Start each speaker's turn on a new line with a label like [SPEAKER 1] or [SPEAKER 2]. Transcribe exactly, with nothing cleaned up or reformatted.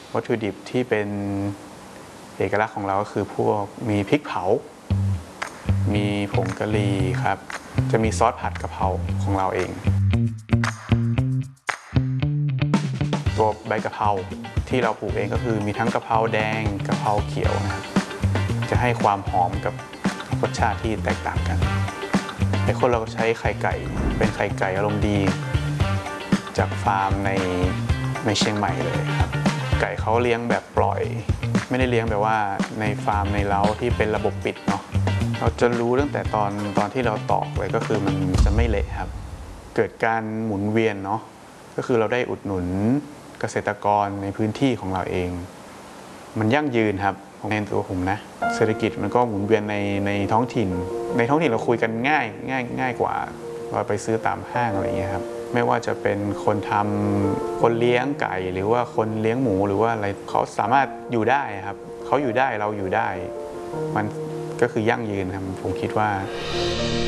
[SPEAKER 1] วัตถุดิบที่เป็นเอกลักษณ์ของเราก็คือพวกมีพริกเผามีผงกะหรี่ครับจะมีซอสผัดกะเพราของเราเองตัวใบกะเพราที่เราปลูกเองก็คือมีทั้งกะเพราแดงกะเพราเขียวนะครับจะให้ความหอมกับรสชาติที่แตกต่างกันไอ้คนเราใช้ไข่ไก่เป็นไข่ไก่อารมณ์ดีจากฟาร์มในในเชียงใหม่เลยครับไก่เขาเลี้ยงแบบปล่อยไม่ได้เลี้ยงแบบว่าในฟาร์มในเล้าที่เป็นระบบปิดเนาะเราจะรู้ตั้งแต่ตอนตอนที่เราตอกเลยก็คือมันจะไม่เละครับเกิดการหมุนเวียนเนาะก็คือเราได้อุดหนุนเกษตรกรในพื้นที่ของเราเองมันยั่งยืนครับในตัวผมนะเศรษฐกิจมันก็หมุนเวียนในในท้องถิ่นในท้องถิ่นเราคุยกันง่ายง่ายง่ายกว่าเราไปซื้อตามห้างอะไรอย่างเงี้ยครับไม่ว่าจะเป็นคนทำคนเลี้ยงไก่หรือว่าคนเลี้ยงหมูหรือว่าอะไรเขาสามารถอยู่ได้ครับเขาอยู่ได้เราอยู่ได้มันก็คือยั่งยืนครับผมคิดว่า